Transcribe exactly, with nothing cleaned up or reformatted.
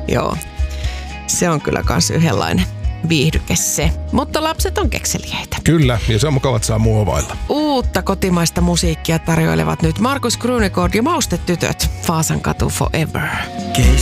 Joo, se on kyllä kans yhdenlainen viihdyke se. Mutta lapset on kekseliäitä. Kyllä, ja se on mukava, että saa muovailla. Uutta kotimaista musiikkia tarjoilevat nyt Markus Krunegård ja Maustetytöt. Vaasan katu Forever.